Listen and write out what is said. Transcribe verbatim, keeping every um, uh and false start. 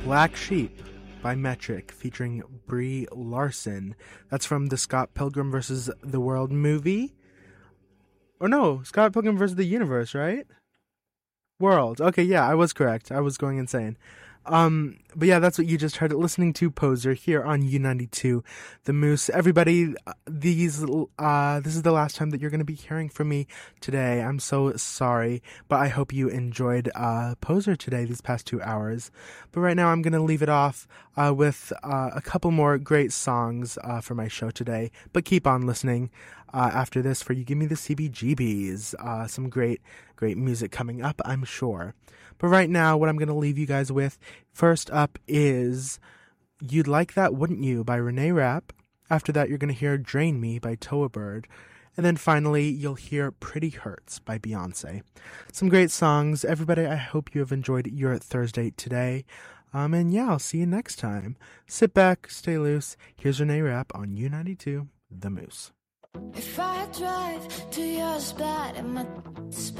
Black Sheep by Metric featuring Brie Larson. That's from the Scott Pilgrim versus the World movie. Or no, Scott Pilgrim versus the Universe, right? World. Okay, yeah, I was correct. I was going insane. Um, but yeah, that's what you just heard. Listening to Poser here on U ninety-two, The Moose. Everybody, these, uh, this is the last time that you're going to be hearing from me today. I'm so sorry, but I hope you enjoyed, uh, Poser today, these past two hours. But right now I'm going to leave it off, uh, with, uh, a couple more great songs, uh, for my show today. But keep on listening, uh, after this for You Give Me the C B G Bs. Uh, some great, great music coming up, I'm sure. But right now, what I'm going to leave you guys with, first up is You'd Like That, Wouldn't You by Renee Rapp. After that, you're going to hear Drain Me by Toa Bird. And then finally, you'll hear Pretty Hurts by Beyonce. Some great songs. Everybody, I hope you have enjoyed your Thursday today. Um, and yeah, I'll see you next time. Sit back, stay loose. Here's Renee Rapp on U ninety-two, The Moose. If I drive to your spot and my